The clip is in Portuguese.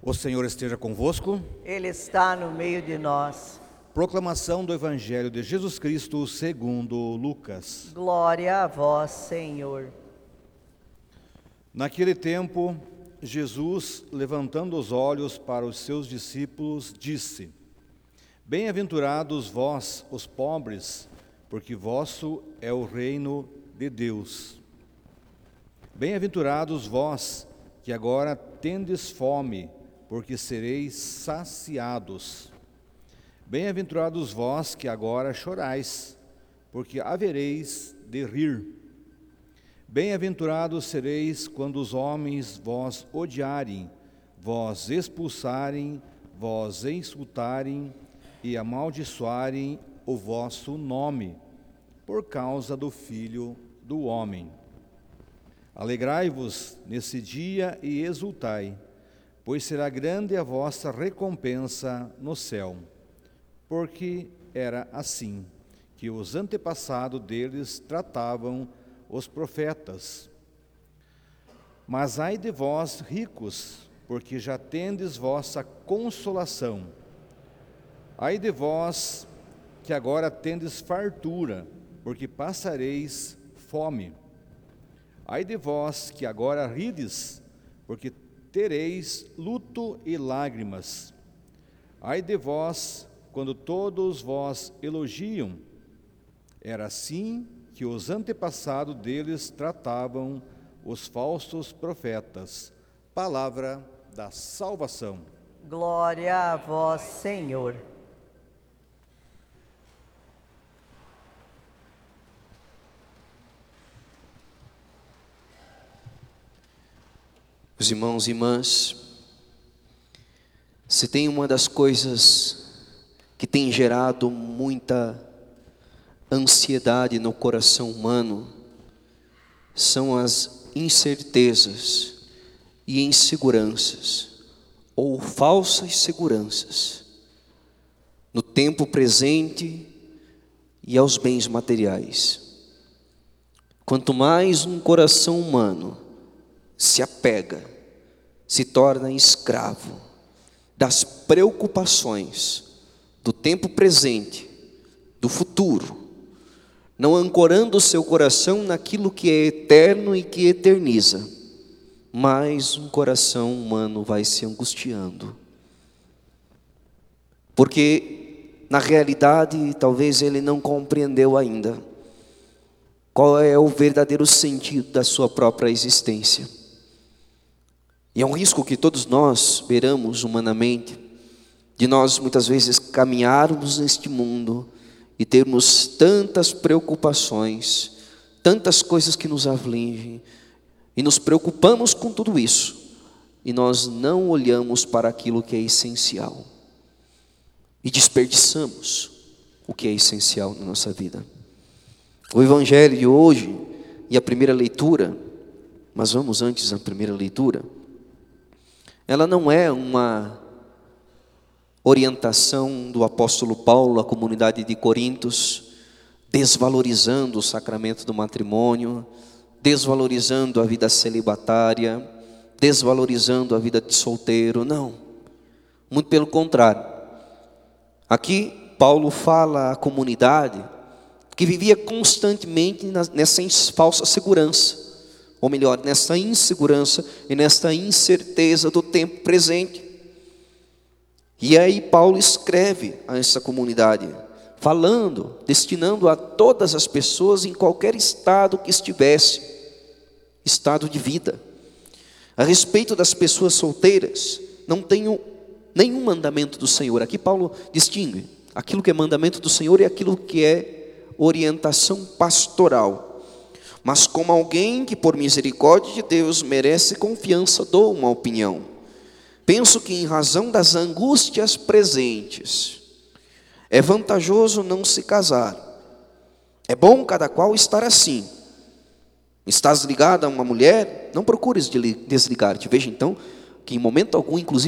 O Senhor esteja convosco. Ele está no meio de nós. Proclamação do Evangelho de Jesus Cristo segundo Lucas. Glória a vós, Senhor. Naquele tempo, Jesus, levantando os olhos para os seus discípulos, disse: Bem-aventurados vós, os pobres, porque vosso é o reino de Deus. Bem-aventurados vós, que agora tendes fome, porque sereis saciados. Bem-aventurados vós, que agora chorais, porque havereis de rir. Bem-aventurados sereis quando os homens vos odiarem, vos expulsarem, vos insultarem e amaldiçoarem o vosso nome, por causa do Filho do Homem. Alegrai-vos nesse dia e exultai, pois será grande a vossa recompensa no céu. Porque era assim que os antepassados deles tratavam os profetas. Mas ai de vós, ricos, porque já tendes vossa consolação. Ai de vós, que agora tendes fartura, porque passareis fome. Ai de vós, que agora rides, porque tereis luto e lágrimas. Ai de vós, quando todos vós elogiam. Era assim que os antepassados deles tratavam os falsos profetas. Palavra da salvação. Glória a vós, Senhor. Meus irmãos e irmãs, se tem uma das coisas que tem gerado muita ansiedade no coração humano, são as incertezas e inseguranças, ou falsas seguranças, no tempo presente e aos bens materiais. Quanto mais um coração humano se apega, se torna escravo das preocupações do tempo presente, do futuro, não ancorando o seu coração naquilo que é eterno e que eterniza, mais um coração humano vai se angustiando. Porque, na realidade, talvez ele não compreendeu ainda qual é o verdadeiro sentido da sua própria existência. E é um risco que todos nós beiramos humanamente, de nós muitas vezes caminharmos neste mundo e termos tantas preocupações, tantas coisas que nos afligem, e nos preocupamos com tudo isso, e nós não olhamos para aquilo que é essencial, e desperdiçamos o que é essencial na nossa vida. O Evangelho de hoje e a primeira leitura, mas vamos antes da primeira leitura, ela não é uma orientação do apóstolo Paulo à comunidade de Corintos, desvalorizando o sacramento do matrimônio, desvalorizando a vida celibatária, desvalorizando a vida de solteiro, não. Muito pelo contrário. Aqui Paulo fala à comunidade que vivia constantemente nessa falsa segurança, ou melhor, nessa insegurança e nessa incerteza do tempo presente. E aí Paulo escreve a essa comunidade, falando, destinando a todas as pessoas em qualquer estado que estivesse, estado de vida. A respeito das pessoas solteiras, não tenho nenhum mandamento do Senhor. Aqui Paulo distingue aquilo que é mandamento do Senhor e aquilo que é orientação pastoral. Mas como alguém que por misericórdia de Deus merece confiança, dou uma opinião. Penso que em razão das angústias presentes, é vantajoso não se casar. É bom cada qual estar assim. Estás ligado a uma mulher? Não procures desligar-te. Veja então que em momento algum, inclusive,